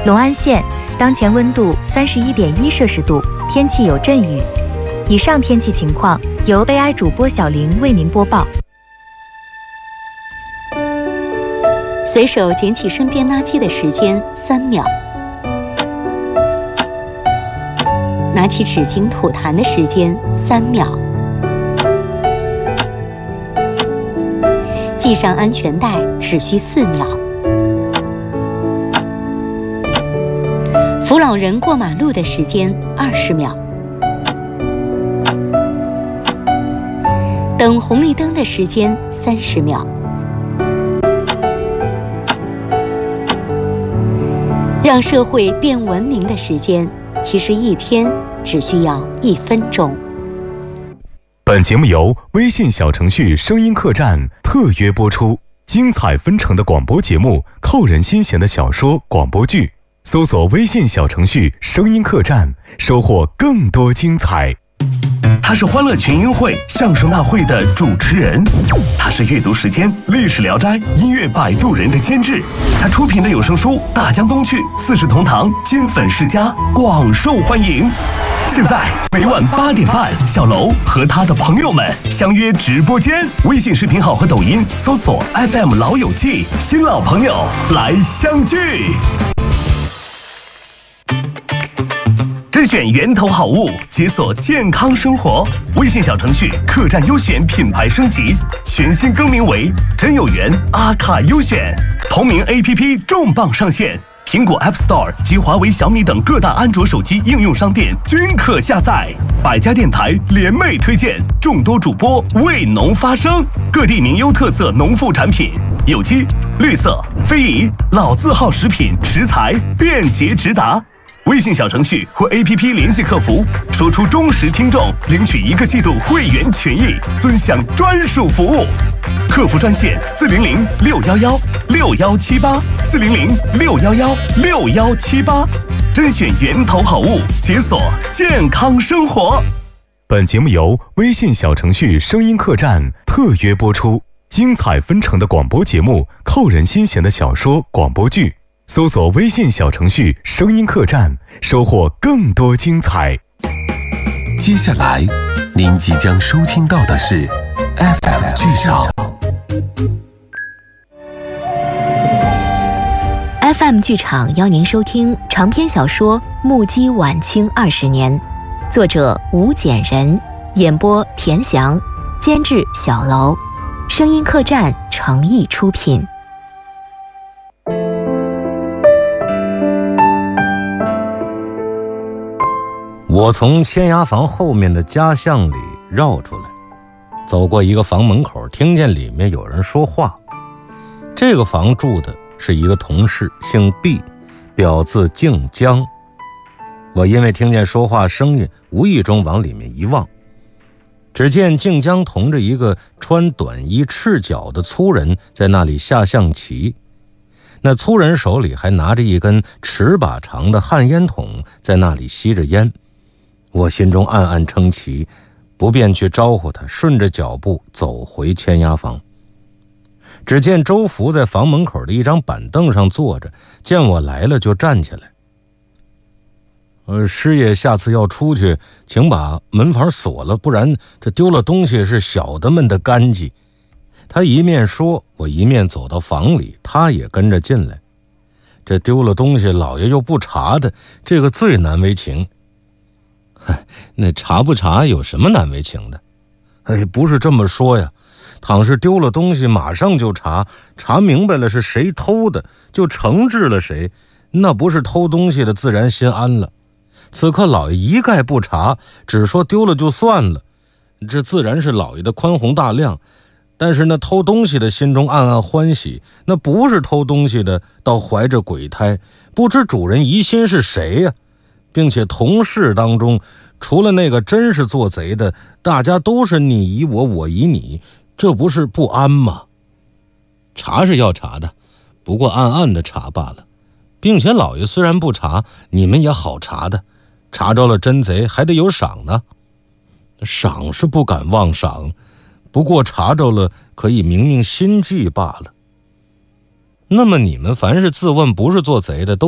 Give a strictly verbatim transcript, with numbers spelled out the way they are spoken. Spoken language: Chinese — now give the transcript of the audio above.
隆安县当前温度三十一点一摄氏度，天气有阵雨。以上天气情况由 A I 主播小林为您播报。 随手捡起身边垃圾的时间三秒，拿起纸巾吐痰的时间三秒，系上安全带只需四秒，扶老人过马路的时间二十秒，等红绿灯的时间三十秒。让社会变文明的时间，其实一天只需要一分钟。 本节目由微信小程序声音客栈特约播出，精彩纷呈的广播节目，扣人心弦的小说广播剧，搜索微信小程序声音客栈，收获更多精彩。 他是欢乐群英会相声大会的主持人，他是阅读时间历史聊斋音乐摆渡人的监制，他出品的有声书大江东去四世同堂金粉世家广受欢迎。现在每晚八点半，小楼和他的朋友们相约直播间，微信视频号和抖音搜索 F M 老友记，新老朋友来相聚。甄选源头好物，解锁健康生活。微信小程序客栈优选品牌升级，全新更名为真有缘阿卡优选。同名 A P P 重磅上线，苹果 App Store 及华为、小米等各大安卓手机应用商店均可下载。百家电台联袂推荐，众多主播为农发声，各地名优特色农副产品，有机、绿色、非遗、老字号食品食材便捷直达。微信小程序或 A P P 联系客服，说出忠实听众，领取一个季度会员权益，尊享专属服务。客服专线四零零六幺幺六幺七八四零零六幺幺六幺七八，甄选源头好物，解锁健康生活。 本节目由微信小程序声音客栈特约播出，精彩纷呈的广播节目，扣人心弦的小说广播剧。搜索微信小程序声音客栈，收获更多精彩。 接下来您即将收听到的是 F M 剧场。 F M 剧场邀您收听长篇小说《目击晚清二十年》，作者吴简人，演播田翔，监制小楼，声音客栈诚意出品。 我从签押房后面的家巷里绕出来，走过一个房门口，听见里面有人说话。这个房住的是一个同事，姓毕，表字敬江。我因为听见说话声音，无意中往里面一望，只见敬江同着一个穿短衣赤脚的粗人在那里下象棋。那粗人手里还拿着一根尺把长的旱烟筒，在那里吸着烟。我心中暗暗称奇，不便去招呼他，顺着脚步走回签押房。只见周福在房门口的一张板凳上坐着，见我来了就站起来。呃，师爷下次要出去，请把门房锁了，不然这丢了东西是小的们的干系。他一面说，我一面走到房里，他也跟着进来。这丢了东西，老爷又不查的，这个最难为情。嗨，那查不查有什么难为情的？哎，不是这么说呀。倘是丢了东西，马上就查，查明白了是谁偷的，就惩治了谁，那不是偷东西的自然心安了。此刻老爷一概不查，只说丢了就算了，这自然是老爷的宽宏大量。但是那偷东西的心中暗暗欢喜，那不是偷东西的倒怀着鬼胎，不知主人疑心是谁呀？并且同事当中，除了那个真是做贼的，大家都是你疑我，我疑你，这不是不安吗？查是要查的，不过暗暗的查罢了。并且老爷虽然不查，你们也好查的，查着了真贼还得有赏呢。赏是不敢妄赏，不过查着了可以明明心计罢了。那么你们凡是自问不是做贼的，都